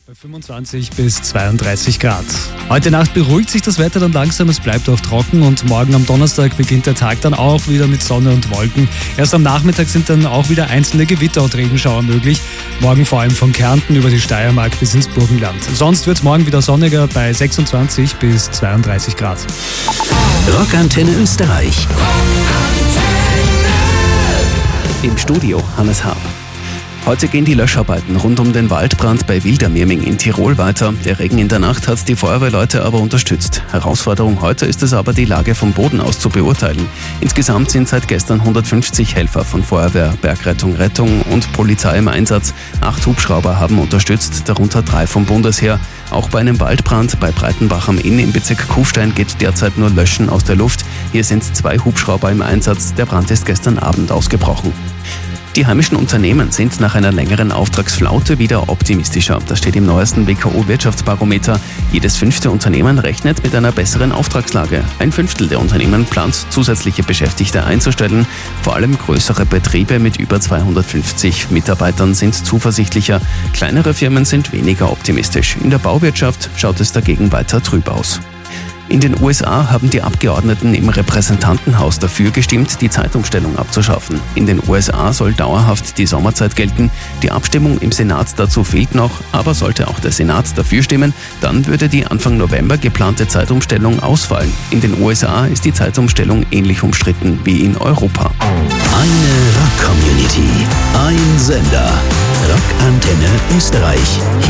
Bei 25 bis 32 Grad. Heute Nacht beruhigt sich das Wetter dann langsam, es bleibt auch trocken und morgen am Donnerstag beginnt der Tag dann auch wieder mit Sonne und Wolken. Erst am Nachmittag sind dann auch wieder einzelne Gewitter und Regenschauer möglich. Morgen vor allem von Kärnten über die Steiermark bis ins Burgenland. Sonst wird es morgen wieder sonniger bei 26 bis 32 Grad. Rockantenne Österreich. Im Studio Hannes Haab. Heute gehen die Löscharbeiten rund um den Waldbrand bei Wildermirming in Tirol weiter. Der Regen in der Nacht hat die Feuerwehrleute aber unterstützt. Herausforderung heute ist es aber, die Lage vom Boden aus zu beurteilen. Insgesamt sind seit gestern 150 Helfer von Feuerwehr, Bergrettung, Rettung und Polizei im Einsatz. 8 Hubschrauber haben unterstützt, darunter 3 vom Bundesheer. Auch bei einem Waldbrand bei Breitenbach am Inn im Bezirk Kufstein geht derzeit nur Löschen aus der Luft. Hier sind 2 Hubschrauber im Einsatz. Der Brand ist gestern Abend ausgebrochen. Die heimischen Unternehmen sind nach einer längeren Auftragsflaute wieder optimistischer. Das steht im neuesten WKO-Wirtschaftsbarometer. Jedes 5. Unternehmen rechnet mit einer besseren Auftragslage. 1/5 der Unternehmen plant, zusätzliche Beschäftigte einzustellen. Vor allem größere Betriebe mit über 250 Mitarbeitern sind zuversichtlicher. Kleinere Firmen sind weniger optimistisch. In der Bauwirtschaft schaut es dagegen weiter trüb aus. In den USA haben die Abgeordneten im Repräsentantenhaus dafür gestimmt, die Zeitumstellung abzuschaffen. In den USA soll dauerhaft die Sommerzeit gelten. Die Abstimmung im Senat dazu fehlt noch, aber sollte auch der Senat dafür stimmen, dann würde die Anfang November geplante Zeitumstellung ausfallen. In den USA ist die Zeitumstellung ähnlich umstritten wie in Europa. Eine Rock-Community, ein Sender. Rockantenne Österreich.